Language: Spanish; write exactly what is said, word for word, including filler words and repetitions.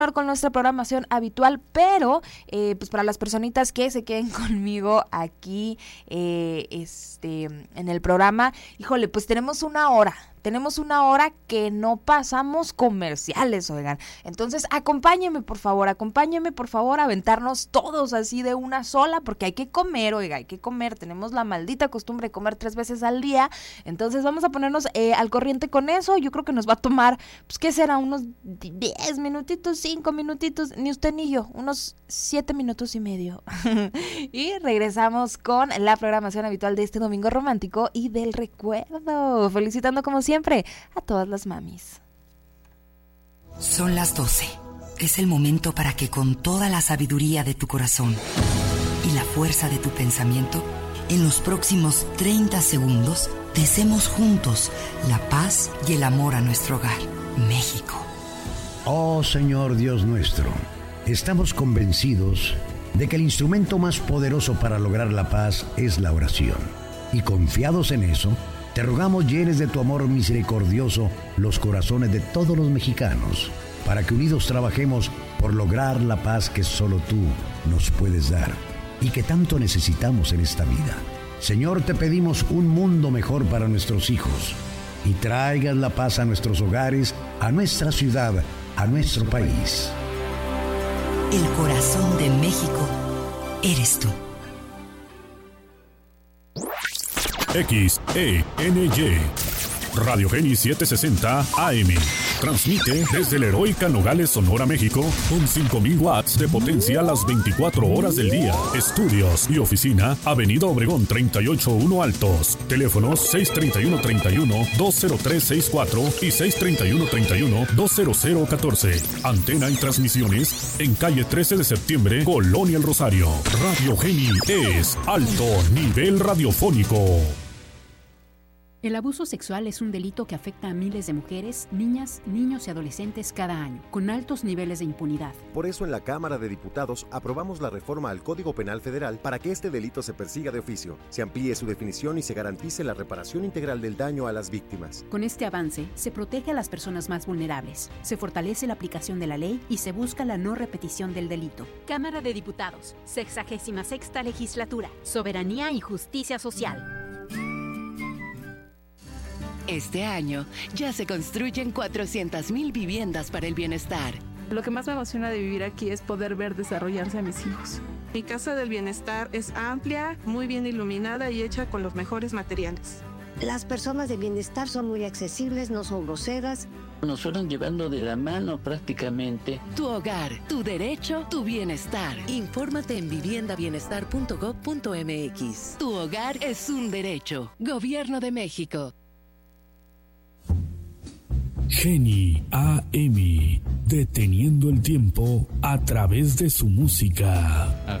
con nuestra programación habitual, pero eh, pues para las personitas que se queden conmigo aquí eh, este en el programa, híjole, pues tenemos una hora. Tenemos una hora que no pasamos comerciales, oigan. Entonces, acompáñenme, por favor, acompáñenme, por favor, a aventarnos todos así de una sola, porque hay que comer, oiga, hay que comer. Tenemos la maldita costumbre de comer tres veces al día. Entonces, vamos a ponernos eh, al corriente con eso. Yo creo que nos va a tomar, pues, ¿qué será? Unos diez minutitos, cinco minutitos, ni usted ni yo, unos siete minutos y medio. Y regresamos con la programación habitual de este domingo romántico y del recuerdo. Felicitando, como siempre, siempre a todas las mamis. Son las doce. Es el momento para que con toda la sabiduría de tu corazón y la fuerza de tu pensamiento, en los próximos treinta segundos, deseemos juntos la paz y el amor a nuestro hogar, México. Oh Señor Dios nuestro, estamos convencidos de que el instrumento más poderoso para lograr la paz es la oración. Y confiados en eso, te rogamos llenes de tu amor misericordioso los corazones de todos los mexicanos, para que unidos trabajemos por lograr la paz que solo tú nos puedes dar y que tanto necesitamos en esta vida. Señor, te pedimos un mundo mejor para nuestros hijos y traigas la paz a nuestros hogares, a nuestra ciudad, a nuestro país. El corazón de México eres tú. X E N Y Radio Geni setecientos sesenta A M. Transmite desde la heroica Nogales, Sonora, México, con cinco mil watts de potencia las veinticuatro horas del día. Estudios y oficina, Avenida Obregón treinta y ocho uno Altos. Teléfonos seis treinta y uno, treinta y uno, dos cero tres sesenta y cuatro y seis treinta y uno, treinta y uno, dos cero cero catorce. Antena y transmisiones en calle trece de septiembre, Colonia El Rosario. Radio Geni es alto nivel radiofónico. El abuso sexual es un delito que afecta a miles de mujeres, niñas, niños y adolescentes cada año, con altos niveles de impunidad. Por eso en la Cámara de Diputados aprobamos la reforma al Código Penal Federal para que este delito se persiga de oficio, se amplíe su definición y se garantice la reparación integral del daño a las víctimas. Con este avance, se protege a las personas más vulnerables, se fortalece la aplicación de la ley y se busca la no repetición del delito. Cámara de Diputados, sexagésima sexta legislatura, soberanía y justicia social. Este año ya se construyen cuatrocientas mil viviendas para el bienestar. Lo que más me emociona de vivir aquí es poder ver desarrollarse a mis hijos. Mi casa del bienestar es amplia, muy bien iluminada y hecha con los mejores materiales. Las personas de bienestar son muy accesibles, no son groseras. Nos fueron llevando de la mano prácticamente. Tu hogar, tu derecho, tu bienestar. Infórmate en vivienda bienestar punto gob punto m x. Tu hogar es un derecho. Gobierno de México. Geni A M, deteniendo el tiempo a través de su música.